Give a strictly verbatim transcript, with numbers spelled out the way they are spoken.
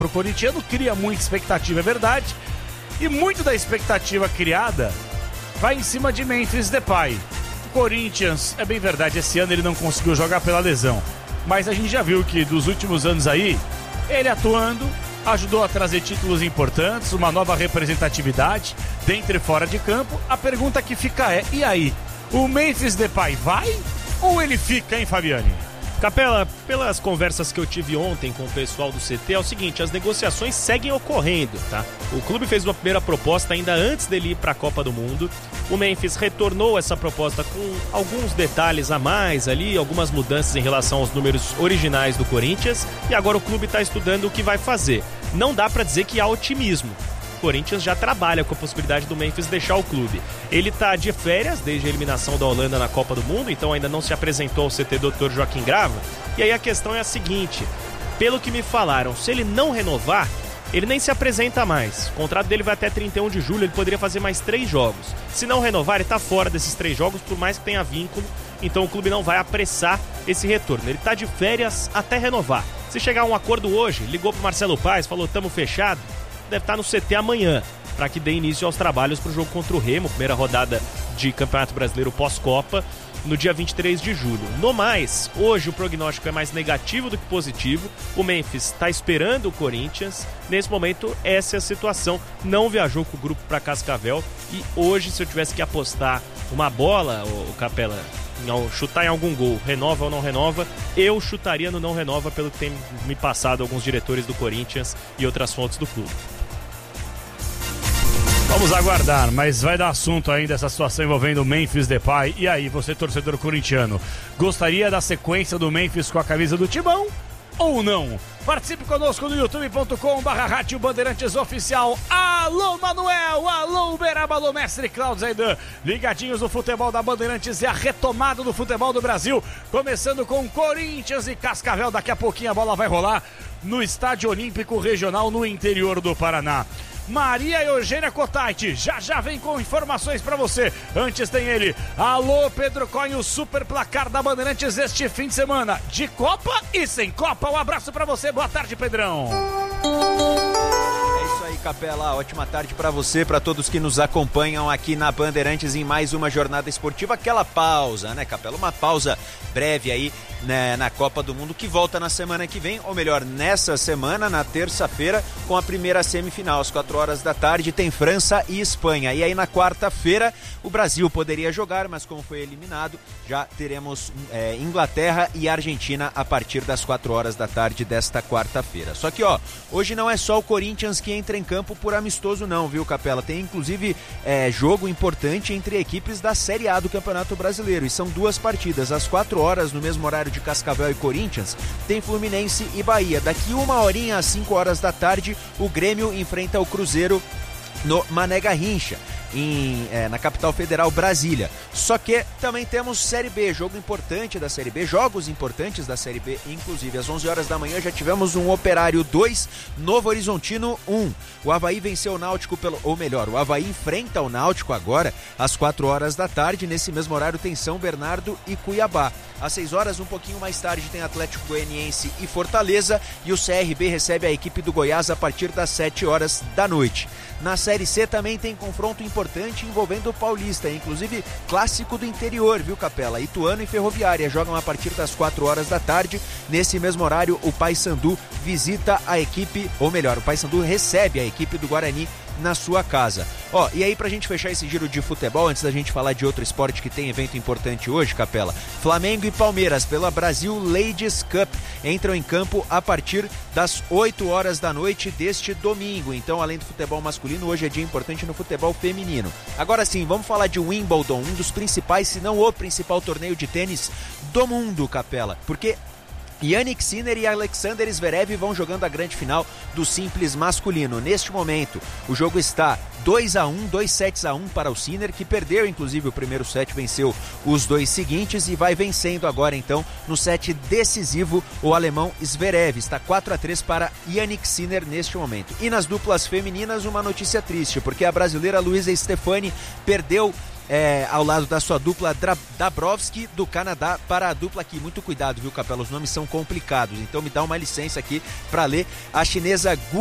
O corintiano cria muita expectativa, é verdade, e muito da expectativa criada vai em cima de Memphis Depay. O Corinthians, é bem verdade, esse ano ele não conseguiu jogar pela lesão, mas a gente já viu que dos últimos anos aí, ele atuando, ajudou a trazer títulos importantes, uma nova representatividade dentro e fora de campo. A pergunta que fica é, e aí, o Memphis Depay vai ou ele fica, hein, Fabiani? Capela, pelas conversas que eu tive ontem com o pessoal do C T, é o seguinte, as negociações seguem ocorrendo, tá? O clube fez uma primeira proposta ainda antes dele ir para a Copa do Mundo. O Memphis retornou essa proposta com alguns detalhes a mais ali, algumas mudanças em relação aos números originais do Corinthians, e agora o clube está estudando o que vai fazer. Não dá para dizer que há otimismo. O Corinthians já trabalha com a possibilidade do Memphis deixar o clube. Ele está de férias desde a eliminação da Holanda na Copa do Mundo, então ainda não se apresentou ao C T doutor Joaquim Grava. E aí a questão é a seguinte, pelo que me falaram, se ele não renovar, ele nem se apresenta mais. O contrato dele vai até trinta e um de julho, ele poderia fazer mais três jogos. Se não renovar, ele está fora desses três jogos, por mais que tenha vínculo, então o clube não vai apressar esse retorno. Ele está de férias até renovar. Se chegar a um acordo hoje, ligou pro Marcelo Paes, falou, tamo fechado, deve estar no C T amanhã, para que dê início aos trabalhos para o jogo contra o Remo, primeira rodada de Campeonato Brasileiro pós-Copa, no dia vinte e três de julho. No mais, hoje o prognóstico é mais negativo do que positivo. O Memphis está esperando o Corinthians. Nesse momento, essa é a situação. Não viajou com o grupo para Cascavel. E hoje, se eu tivesse que apostar uma bola, o Capela, chutar em algum gol, renova ou não renova, eu chutaria no não renova, pelo que tem me passado alguns diretores do Corinthians e outras fontes do clube. Vamos aguardar, mas vai dar assunto ainda essa situação envolvendo o Memphis Depay. E aí, você torcedor corintiano, gostaria da sequência do Memphis com a camisa do Timão ou não? Participe conosco no youtube ponto com barra Rádio Bandeirantes Oficial. Alô Manuel, alô Uberaba, alô Mestre Cláudio Zaidan, ligadinhos no futebol da Bandeirantes e a retomada do futebol do Brasil, começando com Corinthians e Cascavel. Daqui a pouquinho a bola vai rolar no Estádio Olímpico Regional no interior do Paraná. Maria Eugênia Cotaiti já já vem com informações pra você. Antes tem ele, alô Pedro Coin, o super placar da Bandeirantes este fim de semana, de Copa e sem Copa. Um abraço pra você, boa tarde, Pedrão. É isso aí, Capela, ótima tarde pra você, pra todos que nos acompanham aqui na Bandeirantes em mais uma jornada esportiva. Aquela pausa, né, Capela? Uma pausa breve aí, né, na Copa do Mundo, que volta na semana que vem, ou melhor, nessa semana, na terça-feira, com a primeira semifinal, às quatro horas da tarde, tem França e Espanha. E aí na quarta-feira, o Brasil poderia jogar, mas como foi eliminado, já teremos é, Inglaterra e Argentina a partir das quatro horas da tarde desta quarta-feira. Só que, ó, hoje não é só o Corinthians que entra em campo por amistoso não, viu, Capela? Tem inclusive é, jogo importante entre equipes da Série A do Campeonato Brasileiro, e são duas partidas, às quatro horas, no mesmo horário de Cascavel e Corinthians, tem Fluminense e Bahia. Daqui uma horinha, às cinco horas da tarde, o Grêmio enfrenta o Cruzeiro no Mané Garrincha, em, é, na capital federal, Brasília. Só que também temos Série B, jogo importante da Série B, jogos importantes da Série B, inclusive às onze horas da manhã já tivemos um Operário dois, Novo Horizontino um. O Avaí venceu o Náutico, pelo, ou melhor, o Avaí enfrenta o Náutico agora às quatro horas da tarde. Nesse mesmo horário tem São Bernardo e Cuiabá. Às seis horas, um pouquinho mais tarde, tem Atlético Goianiense e Fortaleza, e o C R B recebe a equipe do Goiás a partir das sete horas da noite. Na Série C também tem confronto importante envolvendo o Paulista, inclusive clássico do interior, viu, Capela? Ituano e Ferroviária jogam a partir das quatro horas da tarde. Nesse mesmo horário, o Paysandu visita a equipe, ou melhor, o Paysandu recebe a equipe do Guarani na sua casa. Ó, e aí pra gente fechar esse giro de futebol, antes da gente falar de outro esporte que tem evento importante hoje, Capela, Flamengo e Palmeiras pela Brasil Ladies Cup entram em campo a partir das oito horas da noite deste domingo. Então, além do futebol masculino, hoje é dia importante no futebol feminino. Agora sim, vamos falar de Wimbledon, um dos principais, se não o principal torneio de tênis do mundo, Capela, porque Jannik Sinner e Alexander Zverev vão jogando a grande final do simples masculino. Neste momento, o jogo está dois a um, dois sets a um para o Sinner, que perdeu inclusive o primeiro set, venceu os dois seguintes e vai vencendo agora então no set decisivo o alemão Zverev. Está quatro a três para Jannik Sinner neste momento. E nas duplas femininas, uma notícia triste, porque a brasileira Luísa Stefani perdeu é, ao lado da sua dupla Dra- Dabrowski do Canadá para a dupla aqui. Muito cuidado, viu, Capela? Os nomes são complicados, então me dá uma licença aqui para ler a chinesa Gu